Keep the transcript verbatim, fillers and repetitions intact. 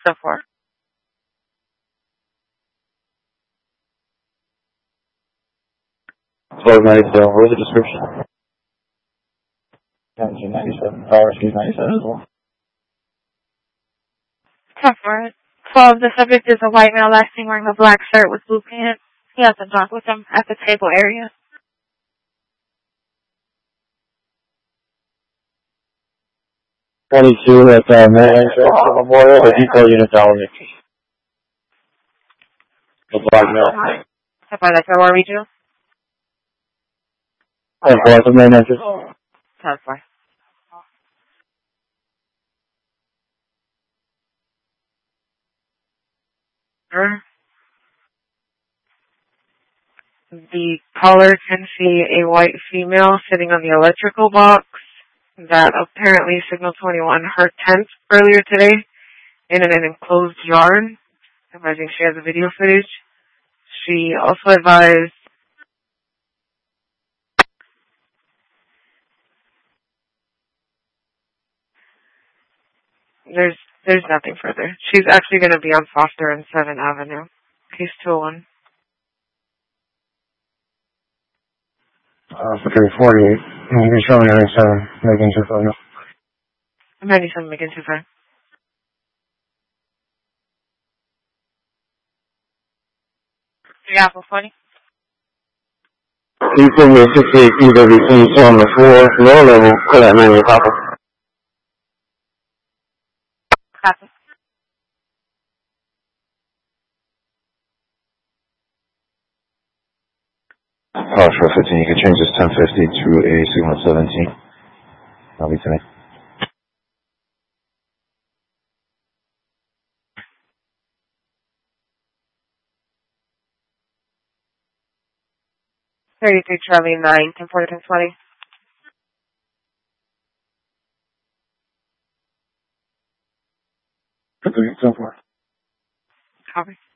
So far. twelve ninety-seven, what was the description? nineteen ninety-seven, power she's ninety-seven as well. So far. twelve, the subject is a white male last seen wearing a black shirt with blue pants. He has a dog with him at the table area. twenty-two at uh, Main Entrance Memorial, the detail unit down. The black male. So far, that's our regional. ten four at the Main Entrance. So far. The caller can see a white female sitting on the electrical box that apparently Signal twenty-one her tent earlier today in an enclosed yard. Advising she has a video footage. She also advised there's there's nothing further. She's actually going to be on Foster and seventh Avenue. Case two oh one. Uh, three forty-eight. You're showing ninety-seven, making two five. ninety-seven, making two five. Three Apple forty. You put me at sixty-eight P W C on the floor, low level, for that manual copper. Copy. Power Shore fifteen, you can change this ten fifty to a Signal seventeen. I'll be today. thirty-three Charlie nine, ten forty, ten twenty. So far. Copy.